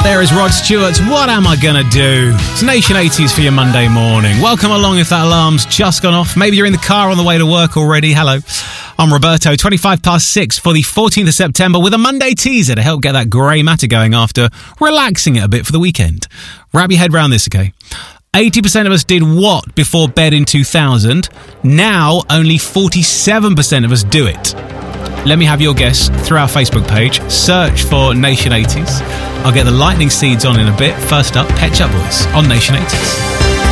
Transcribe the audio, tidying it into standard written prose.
There is Rod Stewart's What Am I Gonna Do? It's Nation 80s for your Monday morning. Welcome along if that alarm's just gone off. Maybe you're in the car on the way to work already. Hello. I'm Roberto, 6:25 for the 14th of September with a Monday teaser to help get that grey matter going after relaxing it a bit for the weekend. Wrap your head around this, okay? 80% of us did what before bed in 2000? Now, only 47% of us do it. Let me have your guess through our Facebook page. Search for Nation 80s. I'll get the lightning seeds on in a bit. First up, Pet Shop Boys on Nation 80s.